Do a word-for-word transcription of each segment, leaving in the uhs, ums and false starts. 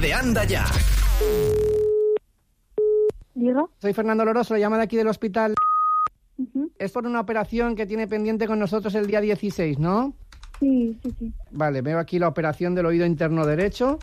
De Anda Ya. ¿Digo? Soy Fernando Loroso, le llamo de aquí del hospital. Uh-huh. Es por una operación que tiene pendiente con nosotros el día dieciséis, ¿no? Sí, sí, sí. Vale, veo aquí la operación del oído interno derecho.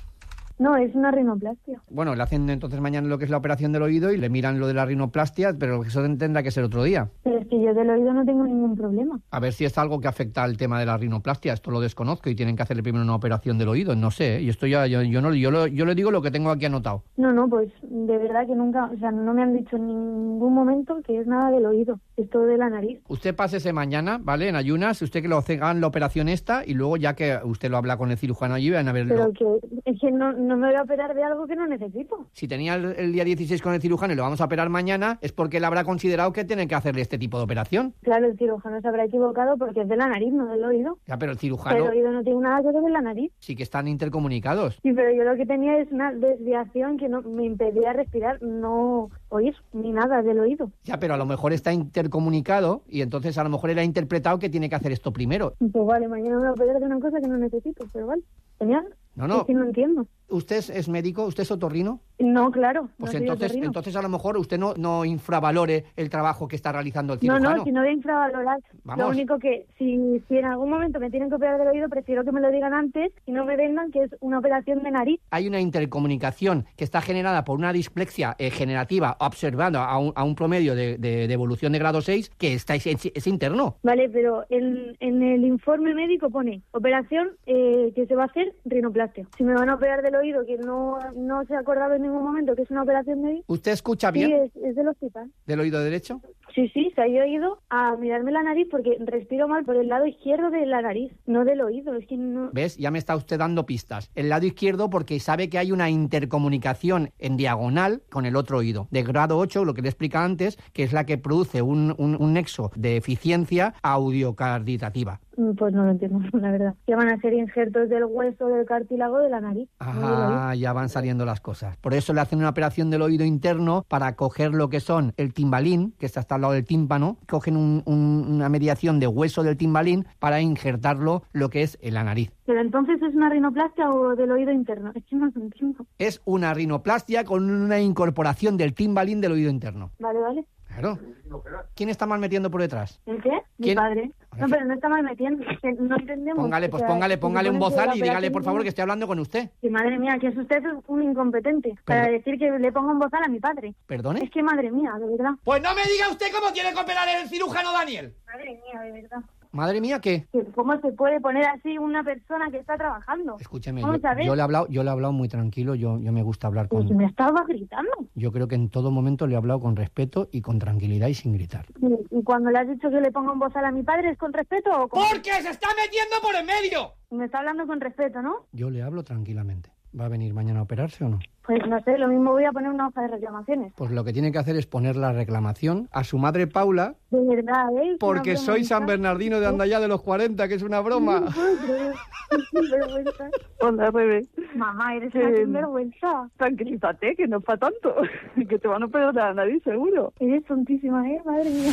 No, es una rinoplastia. Bueno, le hacen entonces mañana lo que es la operación del oído y le miran lo de la rinoplastia, pero eso tendrá que ser otro día. Pero es que yo del oído no tengo ningún problema. A ver si es algo que afecta al tema de la rinoplastia. Esto lo desconozco y tienen que hacerle primero una operación del oído. No sé, ¿eh? Y esto ya, yo, yo no, yo, lo, yo le digo lo que tengo aquí anotado. No, no, pues de verdad que nunca, o sea, no me han dicho en ningún momento que es nada del oído, es todo de la nariz. Usted pásese mañana, ¿vale? En ayunas, usted que lo hagan la operación esta y luego ya que usted lo habla con el cirujano allí, van a verlo. Pero que es que no, no me voy a operar de algo que no necesito. Si tenía el, el día dieciséis con el cirujano y lo vamos a operar mañana, es porque él habrá considerado que tienen que hacerle este tipo de operación. Claro, el cirujano se habrá equivocado porque es de la nariz, no del oído. Ya, pero el cirujano... Pero el oído no tiene nada que ver con la nariz. Sí que están intercomunicados. Sí, pero yo lo que tenía es una desviación que no me impedía respirar, no oír ni nada del oído. Ya, pero a lo mejor está intercomunicado y entonces a lo mejor él ha interpretado que tiene que hacer esto primero. Pues vale, mañana me voy a operar de una cosa que no necesito, pero vale, genial. No, no. Es que no entiendo. ¿Usted es médico? ¿Usted es otorrino? No, claro. Pues no soy entonces, otorrino. entonces a lo mejor usted no, no infravalore el trabajo que está realizando el No, cirujano. no, si no voy a infravalorar. Vamos. Lo único que, si, si en algún momento me tienen que operar del oído, prefiero que me lo digan antes y no me vendan que es una operación de nariz. Hay una intercomunicación que está generada por una displexia eh, generativa observada a un, a un promedio de, de, de evolución de grado seis que está, es, es interno. Vale, pero en, en el informe médico pone operación eh, que se va a hacer rinoplastia. Si me van a operar del oído, que no, no se ha acordado en ningún momento que es una operación de... ¿Usted escucha bien? Sí, es, es del hospital. ¿Del oído derecho? Sí, sí, se ha ido a mirarme la nariz porque respiro mal por el lado izquierdo de la nariz, no del oído. Es que no... ¿Ves? Ya me está usted dando pistas. El lado izquierdo porque sabe que hay una intercomunicación en diagonal con el otro oído. De grado ocho, lo que le explica antes, que es la que produce un, un, un nexo de eficiencia audiocarditativa. Pues no lo entiendo, la verdad. Que van a ser injertos del hueso, del cartílago de la nariz. Ah, ya van saliendo las cosas. Por eso le hacen una operación del oído interno para coger lo que son el timbalín, que está hasta al lado del tímpano, cogen un, un, una mediación de hueso del timbalín para injertarlo lo que es en la nariz. Pero entonces es una rinoplastia o del oído interno. Es que no lo entiendo. Es una rinoplastia con una incorporación del timbalín del oído interno. Vale, vale. Claro. ¿Quién está mal metiendo por detrás? ¿El qué? Mi ¿Quién? padre. No, pero no está mal metiendo. No entendemos. Póngale, pues O sea, póngale, póngale se un supone que bozal la y dígale, operación por favor, no- que estoy hablando con usted. Que madre mía, que es usted un incompetente. Para Perdón. decir que le ponga un bozal a mi padre. ¿Perdone? Es que madre mía, de verdad. Pues no me diga usted cómo tiene que operar el cirujano Daniel. Madre mía, de verdad. Madre mía, ¿qué? Que ¿Cómo se puede poner así una persona que está trabajando? Escúcheme, Vamos yo, a ver. yo le he hablado, yo le he hablado muy tranquilo, yo, yo me gusta hablar Pues con... me estaba gritando. Yo creo que en todo momento le he hablado con respeto y con tranquilidad y sin gritar. Y cuando le has dicho que le ponga un bozal a mi padre, ¿es con respeto o con...? ¡Porque se está metiendo por en medio! Me está hablando con respeto, ¿no? Yo le hablo tranquilamente. ¿Va a venir mañana a operarse o no? Pues no sé, lo mismo voy a poner una hoja de reclamaciones. Pues lo que tiene que hacer es poner la reclamación a su madre Paula, De verdad, ¿eh? Es porque una soy San vergüenza. Bernardino de Andaya de los cuarenta, que es una broma. No puedo creer. Qué vergüenza. Hola, bebé. Mamá, eres una Eh, sinvergüenza. Tranquilízate, que no es para tanto. Que te van a operar de la nariz, seguro. Eres tontísima, ¿eh? Madre mía.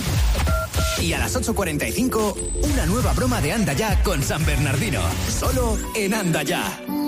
Y a las ocho cuarenta y cinco, una nueva broma de Anda Ya con San Bernardino. Solo en Anda Ya.